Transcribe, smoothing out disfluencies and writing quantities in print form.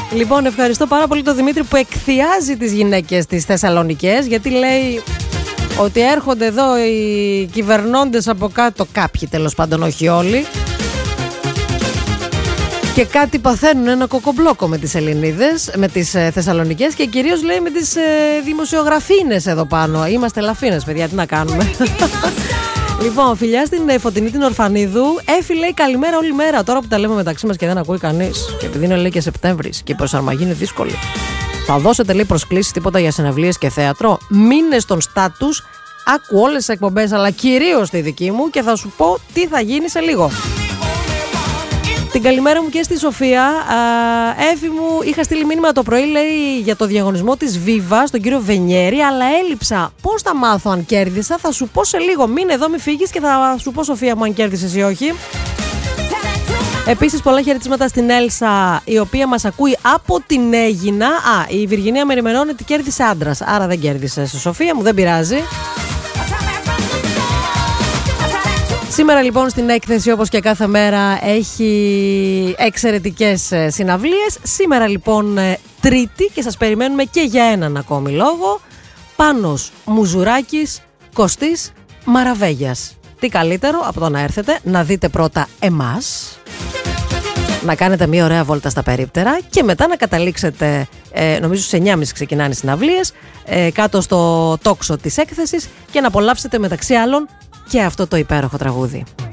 Λοιπόν, ευχαριστώ πάρα πολύ τον Δημήτρη που εκθιάζει τις γυναίκες της Θεσσαλονικές, γιατί λέει ότι έρχονται εδώ οι κυβερνώντες από κάτω, κάποιοι τέλος πάντων, όχι όλοι, και κάτι παθαίνουν ένα κοκομπλόκο με τις Ελληνίδες, με τις Θεσσαλονικές, και κυρίως λέει με τις δημοσιογραφίνες εδώ πάνω. Είμαστε λαφίνες, παιδιά, τι να κάνουμε. Λοιπόν, φιλιά στην Φωτεινή την Ορφανίδου. Έφη λέει καλημέρα όλη μέρα. Τώρα που τα λέμε μεταξύ μας και δεν ακούει κανείς, και επειδή είναι λέει και Σεπτέμβρης και η προσαρμογή είναι δύσκολη, θα δώσετε λέει προσκλήσεις τίποτα για συναυλίες και θέατρο? Μείνε στον στάτους, άκου όλες τις εκπομπές, αλλά κυρίως τη δική μου, και θα σου πω τι θα γίνει σε λίγο. Την καλημέρα μου και στη Σοφία. Έφη μου, είχα στείλει μήνυμα το πρωί, λέει, για το διαγωνισμό της Βίβα στον κύριο Βενιέρη, αλλά έλειψα. Πώς θα μάθω αν κέρδισα? Θα σου πω σε λίγο. Μείνε εδώ, μη φύγεις, και θα σου πω, Σοφία μου, αν κέρδισες ή όχι. Επίσης, πολλά χαιρετίσματα στην Έλσα, η οποία μας ακούει από την Αίγινα. Η Βιργινία μεριμενώνει ότι κέρδισε άντρας, άρα δεν κέρδισε, Σοφία μου, δεν πειράζει. Σήμερα λοιπόν στην έκθεση, όπως και κάθε μέρα, έχει εξαιρετικές συναυλίες. Σήμερα λοιπόν Τρίτη, και σας περιμένουμε και για έναν ακόμη λόγο, Πάνος Μουζουράκης, Κωστής Μαραβέγιας. Τι καλύτερο από το να έρθετε να δείτε πρώτα εμάς, να κάνετε μια ωραία βόλτα στα περίπτερα και μετά να καταλήξετε, νομίζω στις 9.30 ξεκινάνε οι συναυλίες, κάτω στο τόξο της έκθεσης, και να απολαύσετε μεταξύ άλλων και αυτό το υπέροχο τραγούδι.